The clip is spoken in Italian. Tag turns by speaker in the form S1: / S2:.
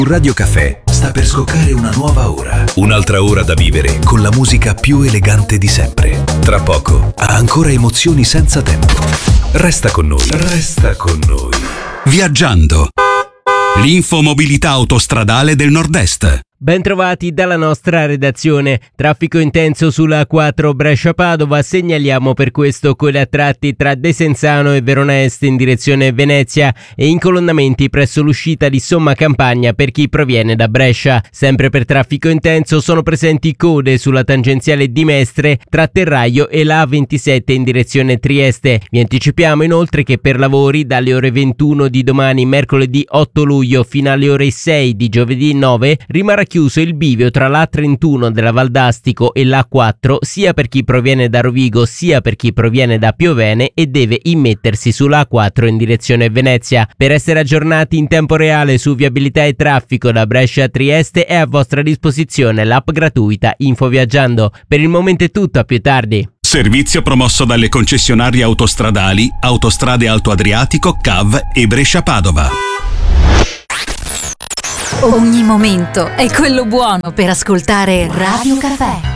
S1: Radio Caffè sta per scoccare una nuova ora. Un'altra ora da vivere con la musica più elegante di sempre. Tra poco ha ancora emozioni senza tempo. Resta con noi. Resta con noi.
S2: Viaggiando. L'infomobilità autostradale del Nord-Est.
S3: Bentrovati dalla nostra redazione. Traffico intenso sulla A4 Brescia-Padova, segnaliamo per questo quelli a tratti tra Desenzano e Verona Est in direzione Venezia e incolonnamenti presso l'uscita di Somma Campagna per chi proviene da Brescia. Sempre per traffico intenso sono presenti code sulla tangenziale di Mestre tra Terraio e la A27 in direzione Trieste. Vi anticipiamo inoltre che per lavori dalle ore 21 di domani mercoledì 8 luglio fino alle ore 6 di giovedì 9 rimarrà chiuso il bivio tra l'A31 della Valdastico e l'A4 sia per chi proviene da Rovigo sia per chi proviene da Piovene e deve immettersi sulla A4 in direzione Venezia. Per essere aggiornati in tempo reale su viabilità e traffico da Brescia a Trieste è a vostra disposizione l'app gratuita Info Viaggiando. Per il momento è tutto, a più tardi.
S2: Servizio promosso dalle concessionarie autostradali Autostrade Alto Adriatico, CAV e Brescia-Padova.
S4: Ogni momento è quello buono per ascoltare Radio Caffè.